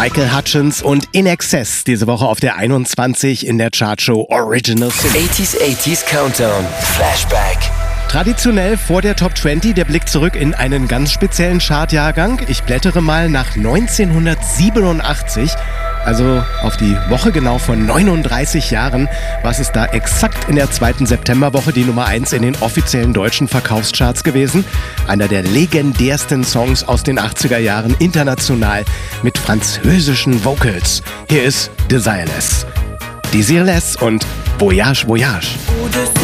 Michael Hutchence und In Excess diese Woche auf der 21 in der Chartshow Original Song. 80s Countdown. Flashback. Traditionell vor der Top 20 der Blick zurück in einen ganz speziellen Chartjahrgang. Ich blättere mal nach 1987, also auf die Woche genau von 39 Jahren. Was ist da exakt in der 2. Septemberwoche die Nummer 1 in den offiziellen deutschen Verkaufscharts gewesen? Einer der legendärsten Songs aus den 80er Jahren international mit französischen Vocals. Hier ist Desireless. Desireless und Voyage, Voyage.